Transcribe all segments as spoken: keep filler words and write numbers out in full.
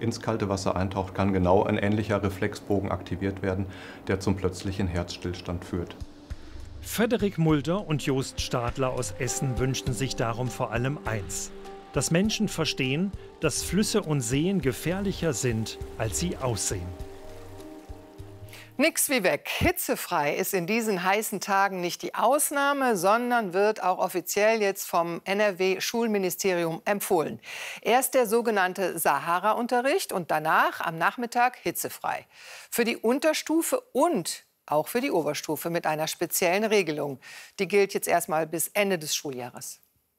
ins kalte Wasser eintaucht, kann genau ein ähnlicher Reflexbogen aktiviert werden, der zum plötzlichen Herzstillstand führt. Frederik Mulder und Jost Stadler aus Essen wünschten sich darum vor allem eins: dass Menschen verstehen, dass Flüsse und Seen gefährlicher sind, als sie aussehen. Nix wie weg. Hitzefrei ist in diesen heißen Tagen nicht die Ausnahme, sondern wird auch offiziell jetzt vom N R W-Schulministerium empfohlen. Erst der sogenannte Sahara-Unterricht und danach am Nachmittag hitzefrei. Für die Unterstufe und auch für die Oberstufe mit einer speziellen Regelung. Die gilt jetzt erstmal bis Ende des Schuljahres.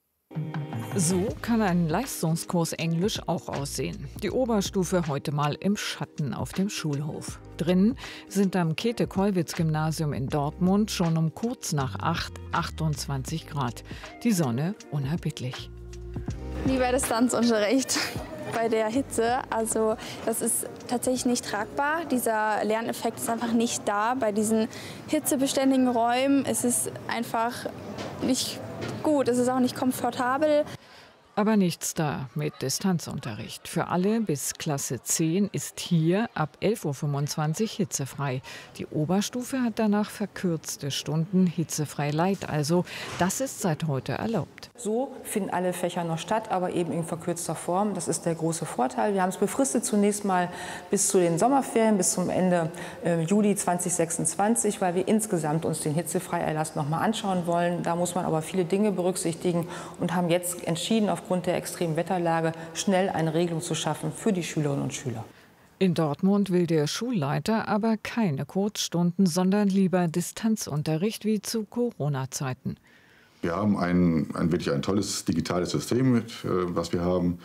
So kann ein Leistungskurs Englisch auch aussehen. Die Oberstufe heute mal im Schatten auf dem Schulhof. Drinnen sind am Käthe-Kollwitz-Gymnasium in Dortmund schon um kurz nach acht achtundzwanzig Grad. Die Sonne unerbittlich. Lieber Distanzunterricht bei der Hitze. Also das ist tatsächlich nicht tragbar. Dieser Lerneffekt ist einfach nicht da. Bei diesen hitzebeständigen Räumen ist es einfach nicht gut. Es ist auch nicht komfortabel. Aber nichts da mit Distanzunterricht. Für alle bis Klasse zehn ist hier ab elf Uhr fünfundzwanzig hitzefrei. Die Oberstufe hat danach verkürzte Stunden, hitzefrei light also. Das ist seit heute erlaubt. So finden alle Fächer noch statt, aber eben in verkürzter Form. Das ist der große Vorteil. Wir haben es befristet zunächst mal bis zu den Sommerferien, bis zum Ende äh, Juli zweitausendsechsundzwanzig, weil wir insgesamt uns den Hitzefreierlass noch mal anschauen wollen. Da muss man aber viele Dinge berücksichtigen und haben jetzt entschieden, auf aufgrund der extremen Wetterlage schnell eine Regelung zu schaffen für die Schülerinnen und Schüler. In Dortmund will der Schulleiter aber keine Kurzstunden, sondern lieber Distanzunterricht wie zu Corona-Zeiten. Wir haben ein, ein wirklich ein tolles digitales System, mit, äh, was wir haben,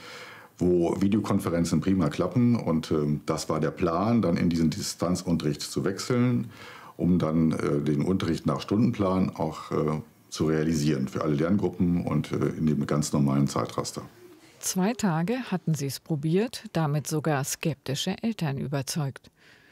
wo Videokonferenzen prima klappen. Und äh, das war der Plan, dann in diesen Distanzunterricht zu wechseln, um dann äh, den Unterricht nach Stundenplan auch äh, zu realisieren für alle Lerngruppen und äh, in dem ganz normalen Zeitraster. Zwei Tage hatten sie es probiert, damit sogar skeptische Eltern überzeugt.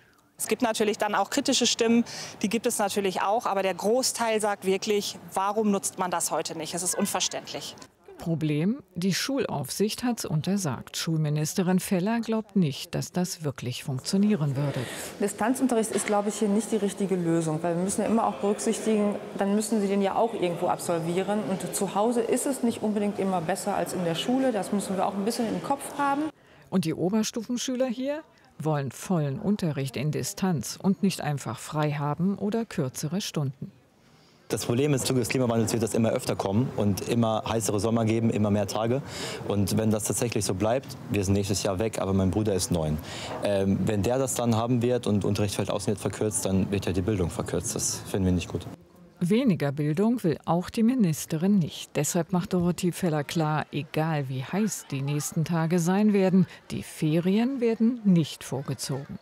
Es gibt natürlich dann auch kritische Stimmen, die gibt es natürlich auch, aber der Großteil sagt wirklich, warum nutzt man das heute nicht? Es ist unverständlich. Problem, die Schulaufsicht hat es untersagt. Schulministerin Feller glaubt nicht, dass das wirklich funktionieren würde. Distanzunterricht ist, glaube ich, hier nicht die richtige Lösung, weil wir müssen ja immer auch berücksichtigen, dann müssen sie den ja auch irgendwo absolvieren. Und zu Hause ist es nicht unbedingt immer besser als in der Schule. Das müssen wir auch ein bisschen im Kopf haben. Und die Oberstufenschüler hier wollen vollen Unterricht in Distanz und nicht einfach frei haben oder kürzere Stunden. Das Problem ist, im Zuge des Klimawandels wird das immer öfter kommen und immer heißere Sommer geben, immer mehr Tage. Und wenn das tatsächlich so bleibt, wir sind nächstes Jahr weg, aber mein Bruder ist neun. Ähm, wenn der das dann haben wird und Unterricht fällt außen wird verkürzt, dann wird ja die Bildung verkürzt. Das finden wir nicht gut. Weniger Bildung will auch die Ministerin nicht. Deshalb macht Dorothee Feller klar, egal wie heiß die nächsten Tage sein werden, die Ferien werden nicht vorgezogen.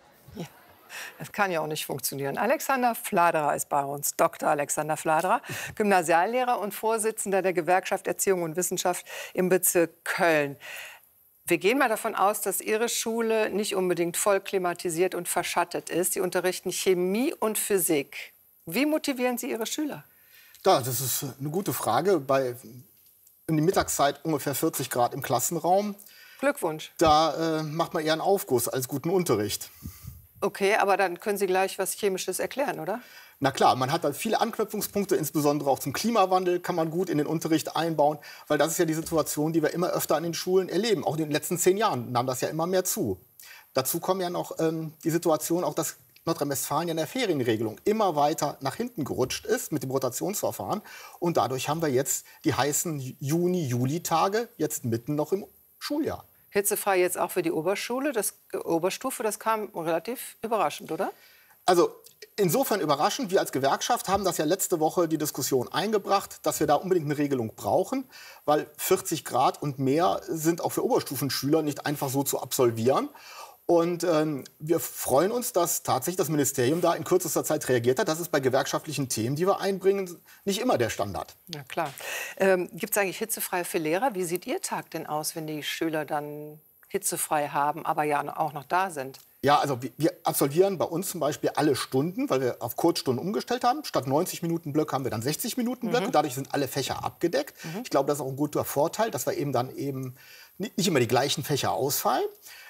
Das kann ja auch nicht funktionieren. Alexander Fladerer ist bei uns, Doktor Alexander Fladerer, Gymnasiallehrer und Vorsitzender der Gewerkschaft Erziehung und Wissenschaft im Bezirk Köln. Wir gehen mal davon aus, dass Ihre Schule nicht unbedingt voll klimatisiert und verschattet ist. Sie unterrichten Chemie und Physik. Wie motivieren Sie Ihre Schüler? Ja, das ist eine gute Frage. Bei in der Mittagszeit ungefähr vierzig Grad im Klassenraum. Glückwunsch. Da äh, macht man eher einen Aufguss als guten Unterricht. Okay, aber dann können Sie gleich was Chemisches erklären, oder? Na klar, man hat da viele Anknüpfungspunkte, insbesondere auch zum Klimawandel kann man gut in den Unterricht einbauen, weil das ist ja die Situation, die wir immer öfter an den Schulen erleben. Auch in den letzten zehn Jahren nahm das ja immer mehr zu. Dazu kommen ja noch ähm, die Situation, auch dass Nordrhein-Westfalen ja in der Ferienregelung immer weiter nach hinten gerutscht ist mit dem Rotationsverfahren. Und dadurch haben wir jetzt die heißen Juni-Juli-Tage jetzt mitten noch im Schuljahr. Hitzefrei jetzt auch für die Oberschule, das Oberstufe, das kam relativ überraschend, oder? Also insofern überraschend. Wir als Gewerkschaft haben das ja letzte Woche die Diskussion eingebracht, dass wir da unbedingt eine Regelung brauchen, weil vierzig Grad und mehr sind auch für Oberstufenschüler nicht einfach so zu absolvieren. Und ähm, wir freuen uns, dass tatsächlich das Ministerium da in kürzester Zeit reagiert hat. Das ist bei gewerkschaftlichen Themen, die wir einbringen, nicht immer der Standard. Ja, klar. Ähm, gibt es eigentlich hitzefrei für Lehrer? Wie sieht Ihr Tag denn aus, wenn die Schüler dann hitzefrei haben, aber ja auch noch da sind? Ja, also wir absolvieren bei uns zum Beispiel alle Stunden, weil wir auf Kurzstunden umgestellt haben. Statt neunzig Minuten Blöcke haben wir dann sechzig Minuten Blöcke. Mhm. Dadurch sind alle Fächer abgedeckt. Mhm. Ich glaube, das ist auch ein guter Vorteil, dass wir eben dann eben nicht immer die gleichen Fächer ausfallen.